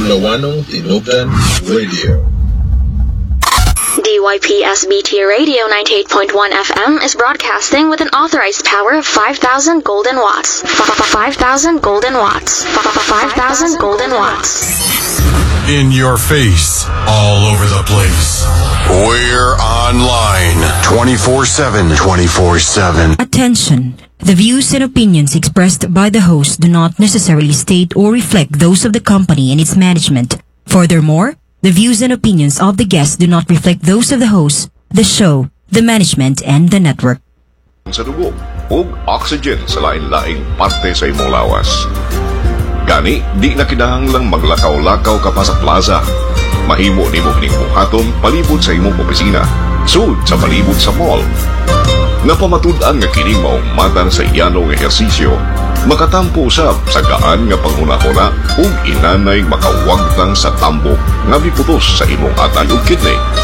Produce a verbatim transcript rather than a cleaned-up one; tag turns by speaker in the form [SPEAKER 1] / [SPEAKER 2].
[SPEAKER 1] Bulawanong Tinubdan Radio.
[SPEAKER 2] D Y P S B T Radio ninety-eight point one F M is broadcasting with an authorized power of five thousand golden watts. five thousand golden watts. five thousand golden watts.
[SPEAKER 3] In your face, all over the place. We're online twenty-four seven. twenty-four seven.
[SPEAKER 4] Attention! The views and opinions expressed by the host do not necessarily state or reflect those of the company and its management. Furthermore, the views and opinions of the guests do not reflect those of the host, the show, the management, and the network.
[SPEAKER 5] Sa dugo, ug oxygen sa lain-laing parte sa imong lawas. Gani, di na kinahanglang maglakaw-lakaw ka pa sa plaza. Mahimo nimo kining buhaton palibot sa imong opisina, sud sa palibot sa mall. Napamatud-an nga kining maong matang sa iyanong ehersisyo, makatampo usab sa gaan nga panghuna-huna ug inanay makawagtang sa tambok nga miputos sa imong atay ug kidney.